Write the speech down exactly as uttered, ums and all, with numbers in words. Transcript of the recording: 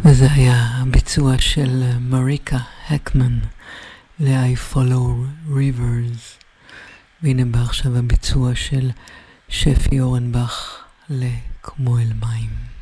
וזה היה הביצוע של מריקה הקמן ל-I Follow Rivers. והנה בא עכשיו הביצוע של שפי אורנבך לכמו אל מים.